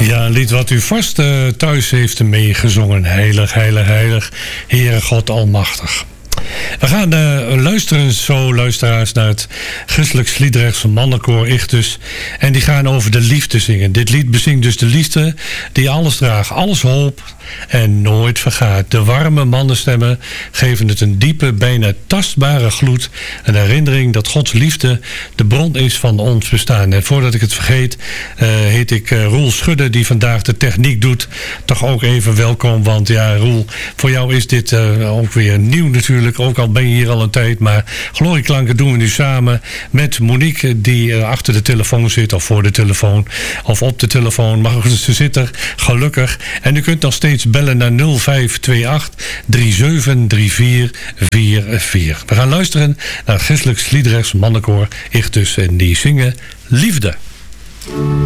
Ja, een lied wat u vast thuis heeft meegezongen. Heilig, heilig, heilig, Heere God Almachtig. We gaan luisteren zo, luisteraars, naar het Christelijk Sliedrechtse mannenkoor Ichthus. En die gaan over de liefde zingen. Dit lied bezingt dus de liefde die alles draagt, alles hoopt en nooit vergaat. De warme mannenstemmen geven het een diepe, bijna tastbare gloed. Een herinnering dat Gods liefde de bron is van ons bestaan. En voordat ik het vergeet, heet ik Roel Schudde, die vandaag de techniek doet. Toch ook even welkom, want ja, Roel, voor jou is dit ook weer nieuw natuurlijk. Ook al ben je hier al een tijd, maar Glorieklanken doen we nu samen met Monique, die achter de telefoon zit, of voor de telefoon, of op de telefoon. Maar ze zit er, gelukkig. En u kunt nog steeds bellen naar 0528 373444. We gaan luisteren naar het Christelijk Sliedrechts mannenkoor Ichthus en die zingen Liefde.